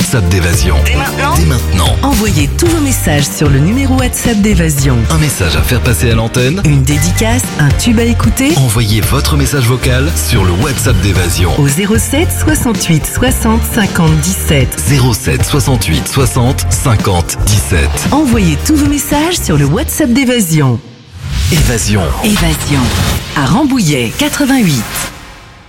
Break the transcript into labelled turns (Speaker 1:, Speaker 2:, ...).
Speaker 1: WhatsApp d'Évasion. Dès maintenant.
Speaker 2: Envoyez tous vos messages sur le numéro WhatsApp d'Évasion.
Speaker 1: Un message à faire passer à l'antenne.
Speaker 2: Une dédicace, un tube à écouter.
Speaker 1: Envoyez votre message vocal sur le WhatsApp d'Évasion.
Speaker 2: Au 07 68 60 50 17.
Speaker 1: 07 68 60 50 17.
Speaker 2: Envoyez tous vos messages sur le WhatsApp d'Évasion.
Speaker 1: Évasion.
Speaker 2: À Rambouillet 88.